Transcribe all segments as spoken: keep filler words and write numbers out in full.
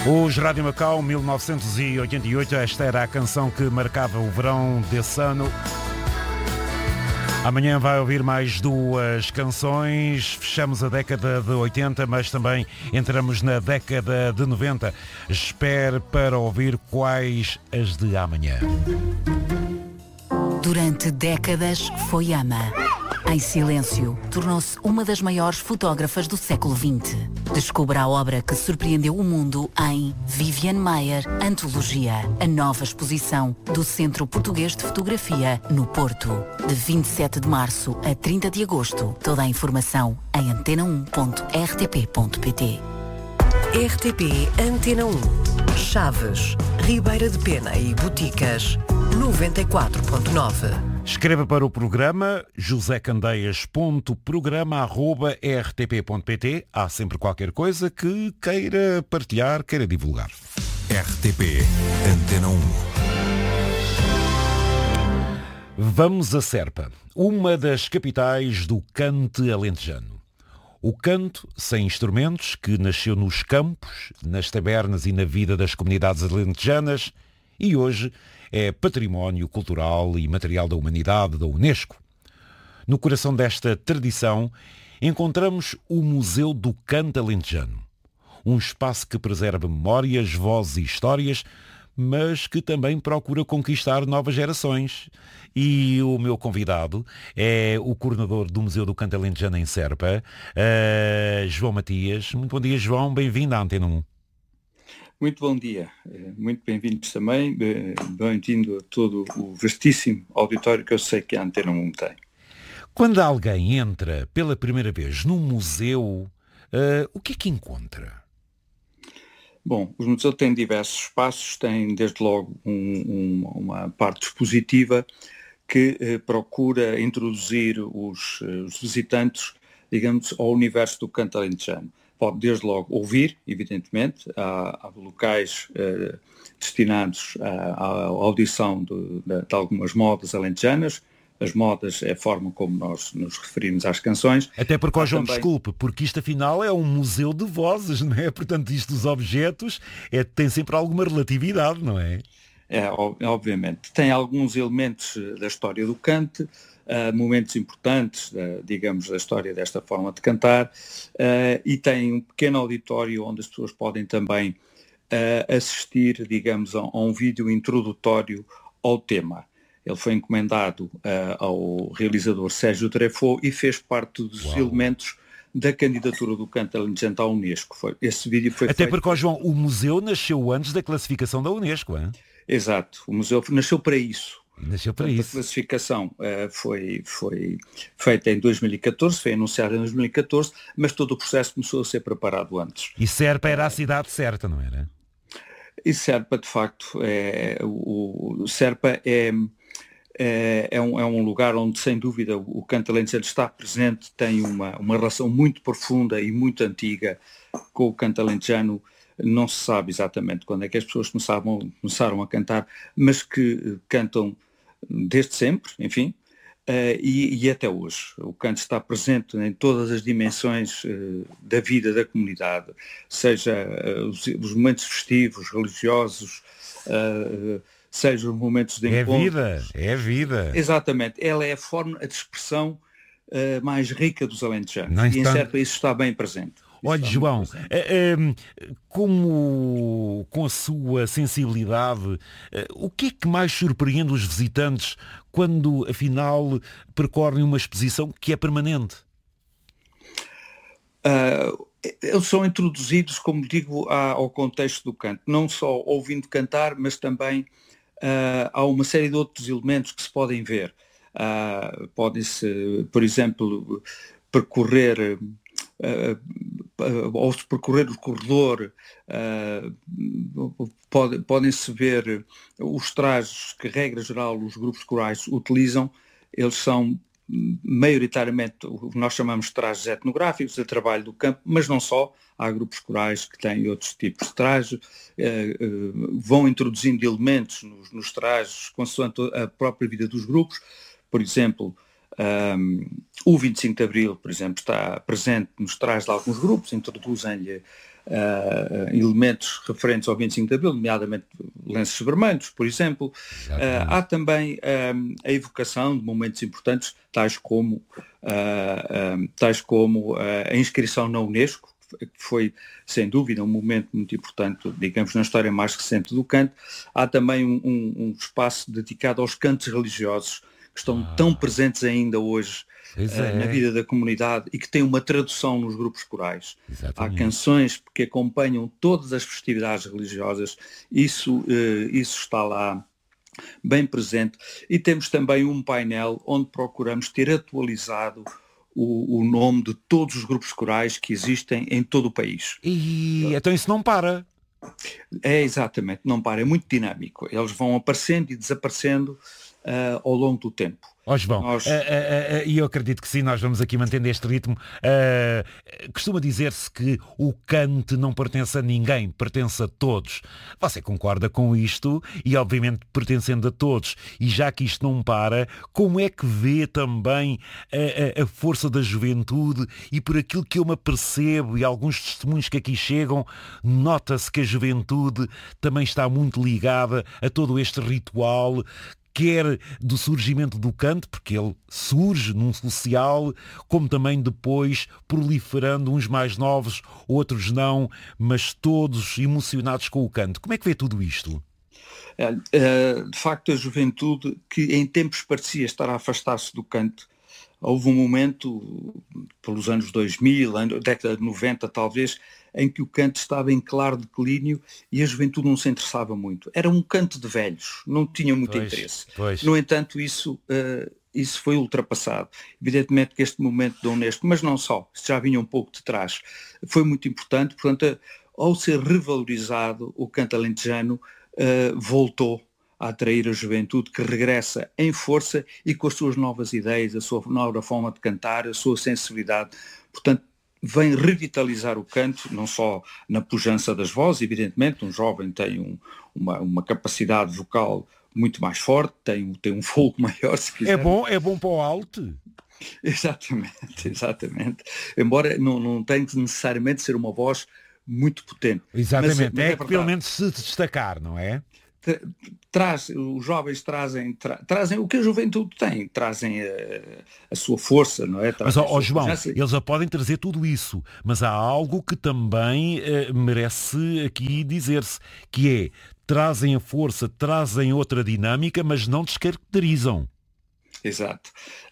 Os Rádio Macau, mil novecentos e oitenta e oito, esta era a canção que marcava o verão desse ano. Amanhã vai ouvir mais duas canções. Fechamos a década de oitenta, mas também entramos na década de noventa. Espere para ouvir quais as de amanhã. Durante décadas foi ama. Em silêncio, tornou-se uma das maiores fotógrafas do século vinte. Descubra a obra que surpreendeu o mundo em Viviane Maier, Antologia, a nova exposição do Centro Português de Fotografia, no Porto. De vinte e sete de março a trinta de agosto. Toda a informação em antena um ponto r t p ponto p t. R T P Antena um. Chaves, Ribeira de Pena e Boticas, noventa e quatro ponto nove. Escreva para o programa josecandeias.programa arroba r t p ponto p t. Há sempre qualquer coisa que queira partilhar, queira divulgar. R T P Antena um. Vamos a Serpa, uma das capitais do cante alentejano. O canto sem instrumentos, que nasceu nos campos, nas tabernas e na vida das comunidades alentejanas, e hoje é património cultural e material da humanidade da Unesco. No coração desta tradição encontramos o Museu do Canto Alentejano, um espaço que preserva memórias, vozes e histórias, mas que também procura conquistar novas gerações. E o meu convidado é o coordenador do Museu do Canto Alentejano em Serpa, uh, João Matias. Muito bom dia, João. Bem-vindo à Antena um. Muito bom dia, muito bem-vindos também, bem-vindo a todo o vastíssimo auditório que eu sei que a Antena um tem. Quando alguém entra pela primeira vez num museu, uh, o que é que encontra? Bom, o museu tem diversos espaços, tem desde logo um, um, uma parte expositiva que eh, procura introduzir os, os visitantes, digamos, ao universo do canto alentejano. Pode desde logo ouvir, evidentemente, há, há locais eh, destinados à, à audição de, de, de algumas modas alentejanas. As modas é a forma como nós nos referimos às canções. Até porque, ó, João, também... desculpe, porque isto afinal é um museu de vozes, não é? Portanto, isto dos objetos é, tem sempre alguma relatividade, não é? É, obviamente. Tem alguns elementos da história do canto, uh, momentos importantes, uh, digamos, da história desta forma de cantar, uh, e tem um pequeno auditório onde as pessoas podem também uh, assistir, digamos, a, a um vídeo introdutório ao tema. Ele foi encomendado uh, ao realizador Sérgio Treffaut e fez parte dos Uau. elementos da candidatura do canto alentejano à Unesco. Foi, esse vídeo foi Até feito... porque, ó, João, o museu nasceu antes da classificação da Unesco, hein? Exato, o museu nasceu para isso. Nasceu para Portanto, isso. A classificação uh, foi, foi feita em dois mil e catorze, foi anunciada em dois mil e catorze, mas todo o processo começou a ser preparado antes. E Serpa era a cidade certa, não era? E Serpa, de facto, é, o, o Serpa é, é, é, um, é um lugar onde, sem dúvida, o canto alentejano está presente, tem uma, uma relação muito profunda e muito antiga com o canto alentejano. Não se sabe exatamente quando é que as pessoas começavam, começaram a cantar, mas que cantam desde sempre, enfim, uh, e, e até hoje. O canto está presente em todas as dimensões uh, da vida da comunidade, seja uh, os, os momentos festivos, religiosos, uh, seja os momentos de encontro. É vida, é vida. Exatamente, ela é a forma de expressão uh, mais rica dos alentejanos. Não e em está... Serpa isso está bem presente. Olha, João, como com a sua sensibilidade, o que é que mais surpreende os visitantes quando, afinal, percorrem uma exposição que é permanente? Uh, eles são introduzidos, como digo, ao contexto do canto. Não só ouvindo cantar, mas também uh, há uma série de outros elementos que se podem ver. Uh, Pode-se, por exemplo, percorrer... Uh, uh, ao se percorrer o corredor uh, pode, podem-se ver os trajes que, regra geral, os grupos corais utilizam. Eles são maioritariamente o que nós chamamos de trajes etnográficos, de trabalho do campo, mas não só. Há grupos corais que têm outros tipos de traje, uh, uh, vão introduzindo elementos nos, nos trajes consoante a própria vida dos grupos. Por exemplo, Um, o vinte e cinco de Abril, por exemplo, está presente nos trajes de alguns grupos, introduzem-lhe uh, elementos referentes ao vinte e cinco de Abril, nomeadamente lenços vermelhos, por exemplo. Uh, há também um, a evocação de momentos importantes, tais como, uh, um, tais como uh, a inscrição na Unesco, que foi, sem dúvida, um momento muito importante, digamos, na história mais recente do canto. Há também um, um, um espaço dedicado aos cantos religiosos, que estão ah. tão presentes ainda hoje uh, é. na vida da comunidade e que têm uma tradução nos grupos corais. Exatamente. Há canções que acompanham todas as festividades religiosas, isso, uh, isso está lá bem presente. E temos também um painel onde procuramos ter atualizado O, o nome de todos os grupos corais que existem em todo o país. E então isso não para? É, exatamente, não para, é muito dinâmico. Eles vão aparecendo e desaparecendo uh, ao longo do tempo. Ó João, nós... uh, uh, uh, e eu acredito que sim, nós vamos aqui mantendo este ritmo. Uh, costuma dizer-se que o cante não pertence a ninguém, pertence a todos. Você concorda com isto? E obviamente pertencendo a todos, e já que isto não para, como é que vê também a, a, a força da juventude? E por aquilo que eu me apercebo e alguns testemunhos que aqui chegam, nota-se que a juventude também está muito ligada a todo este ritual, quer do surgimento do canto, porque ele surge num social, como também depois proliferando uns mais novos, outros não, mas todos emocionados com o canto. Como é que vê tudo isto? De facto, a juventude, que em tempos parecia estar a afastar-se do canto, houve um momento, pelos anos dois mil, década de noventa talvez, em que o canto estava em claro declínio e a juventude não se interessava muito. Era um canto de velhos, não tinha muito pois, interesse. Pois. No entanto, isso, uh, isso foi ultrapassado. Evidentemente que este momento da Unesco, mas não só, já vinha um pouco de trás, foi muito importante. Portanto, ao ser revalorizado, o canto alentejano uh, voltou a atrair a juventude, que regressa em força e com as suas novas ideias, a sua nova forma de cantar, a sua sensibilidade. Portanto, vem revitalizar o canto, não só na pujança das vozes, evidentemente, um jovem tem um, uma, uma capacidade vocal muito mais forte, tem, tem um fogo maior, se quiser. É bom, é bom para o alto. Exatamente, exatamente. Embora não, não tenha necessariamente ser uma voz muito potente. Exatamente, mas, mas é, é que pelo menos se destacar, não é? Traz, os jovens trazem, tra, trazem o que a juventude tem, trazem a, a sua força, não é? Trazem mas, ó, João, eles já podem trazer tudo isso, mas há algo que também uh, merece aqui dizer-se, que é, trazem a força, trazem outra dinâmica, mas não descaracterizam. Exato.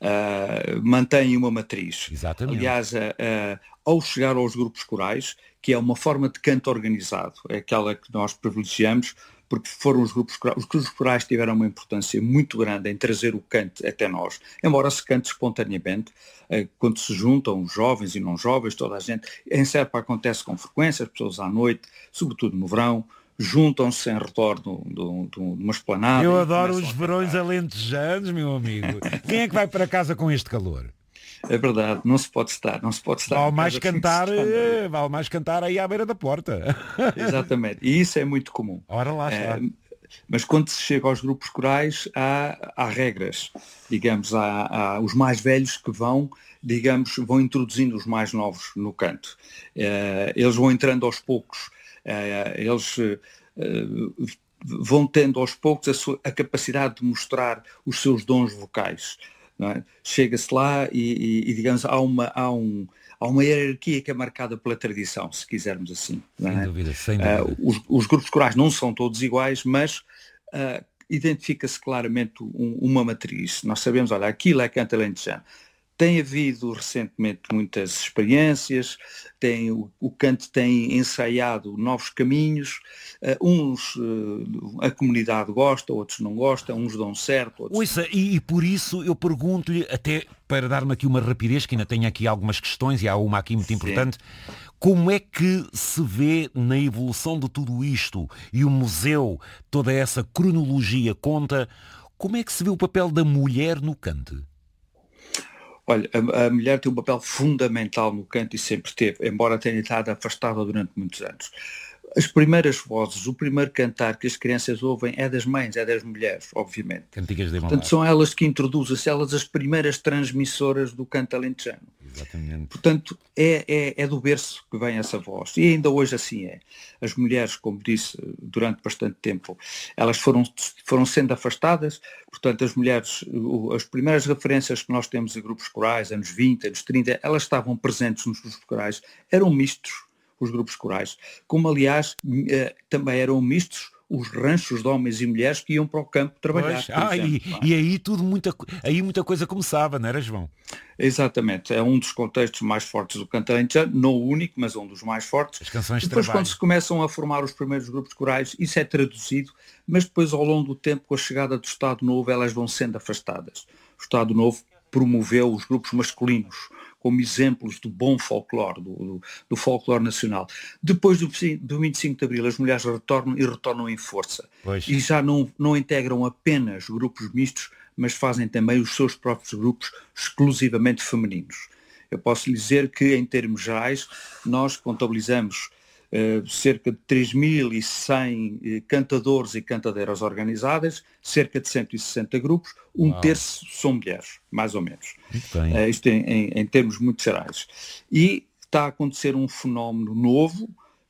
Uh, mantém uma matriz. Exatamente. Aliás, uh, uh, ao chegar aos grupos corais, que é uma forma de canto organizado, é aquela que nós privilegiamos, porque foram os grupos corais, os grupos corais tiveram uma importância muito grande em trazer o canto até nós, embora se cante espontaneamente, uh, quando se juntam jovens e não jovens, toda a gente, em Serpa acontece com frequência, as pessoas à noite, sobretudo no verão, juntam-se em redor de uma esplanada. Eu adoro os verões alentejanos, meu amigo. Quem é que vai para casa com este calor? É verdade, não se pode estar, não se pode estar. Vale mais cantar, eh, vale mais cantar aí à beira da porta. Exatamente, e isso é muito comum. Ora lá está. É, mas quando se chega aos grupos corais, há, há regras. Digamos, há, há os mais velhos que vão, digamos, vão introduzindo os mais novos no canto. É, eles vão entrando aos poucos. Uh, eles uh, uh, vão tendo aos poucos a, sua, a capacidade de mostrar os seus dons vocais. Não é? Chega-se lá e, e, e digamos, há uma, há, um, há uma hierarquia que é marcada pela tradição, se quisermos assim. Não é? Sem dúvida, sem dúvida. Uh, os, os grupos corais não são todos iguais, mas uh, identifica-se claramente um, uma matriz. Nós sabemos, olha, aquilo é canto alentejano. Tem havido recentemente muitas experiências, tem, o, o canto tem ensaiado novos caminhos, uh, uns uh, a comunidade gosta, outros não gostam, uns dão certo, outros Ouça, e, e por isso eu pergunto-lhe, até para dar-me aqui uma rapidez, que ainda tenho aqui algumas questões, e há uma aqui muito importante, sim. Como é que se vê na evolução de tudo isto, e o museu, toda essa cronologia conta, como é que se vê o papel da mulher no canto? Olha, a, a mulher tem um papel fundamental no canto e sempre teve, embora tenha estado afastada durante muitos anos. As primeiras vozes, o primeiro cantar que as crianças ouvem é das mães, é das mulheres, obviamente. Cantigas de Portanto, são elas que introduzem-se, elas as primeiras transmissoras do canto alentejano. Exatamente. Portanto, é, é, é do berço que vem essa voz. E ainda hoje assim é. As mulheres, como disse, durante bastante tempo, elas foram, foram sendo afastadas. Portanto, as mulheres, as primeiras referências que nós temos a grupos corais, anos vinte, anos trinta, elas estavam presentes nos grupos corais, eram mistos os grupos corais. Como, aliás, também eram mistos os ranchos de homens e mulheres que iam para o campo trabalhar. Ah, exemplo, e, e aí tudo muita, aí muita coisa começava, não era, João? Exatamente, é um dos contextos mais fortes do canto alentejano, não o único, mas um dos mais fortes. As canções de depois, trabalho. Quando se começam a formar os primeiros grupos corais, isso é traduzido, mas depois, ao longo do tempo, com a chegada do Estado Novo, elas vão sendo afastadas. O Estado Novo promoveu os grupos masculinos como exemplos do bom folclore, do, do, do folclore nacional. Depois do, do vinte e cinco de Abril, as mulheres retornam e retornam em força. Pois. E já não, não integram apenas grupos mistos, mas fazem também os seus próprios grupos exclusivamente femininos. Eu posso lhe dizer que, em termos gerais, nós contabilizamos uh, cerca de três mil e cem uh, cantadores e cantadeiras organizadas, cerca de cento e sessenta grupos, um Uau. terço são mulheres, mais ou menos. Uh, isto em, em, em termos muito gerais. E está a acontecer um fenómeno novo,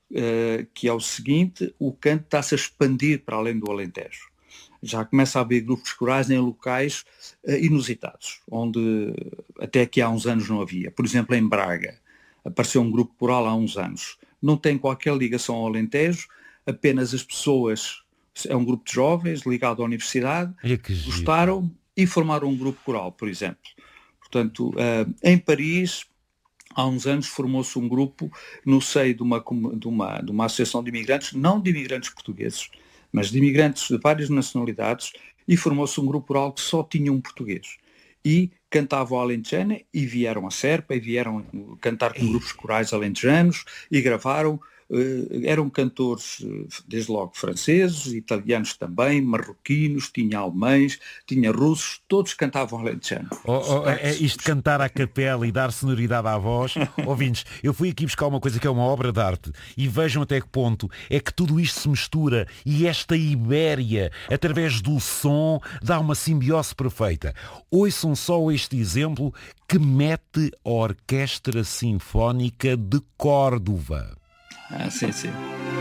uh, que é o seguinte: o canto está-se a expandir para além do Alentejo. Já começa a haver grupos corais em locais uh, inusitados, onde até aqui há uns anos não havia. Por exemplo, em Braga, apareceu um grupo coral há uns anos. Não tem qualquer ligação ao Alentejo, apenas as pessoas, é um grupo de jovens ligado à universidade, gostaram e formaram um grupo coral, por exemplo. Portanto, uh, em Paris, há uns anos formou-se um grupo no seio de uma, de, uma, de uma associação de imigrantes, não de imigrantes portugueses, mas de imigrantes de várias nacionalidades, e formou-se um grupo coral que só tinha um português. E cantavam a alentejana e vieram a Serpa e vieram cantar com grupos corais alentejanos e gravaram. Uh, eram cantores, uh, desde logo franceses, italianos também, marroquinos, tinha alemães, tinha russos, todos cantavam alentejano. Oh, oh, é isto de cantar à capela e dar sonoridade à voz. Ouvintes, eu fui aqui buscar uma coisa que é uma obra de arte e vejam até que ponto é que tudo isto se mistura e esta Ibéria, através do som, dá uma simbiose perfeita. Ouçam só este exemplo que mete a Orquestra Sinfónica de Córdoba. Ah, sim, sim.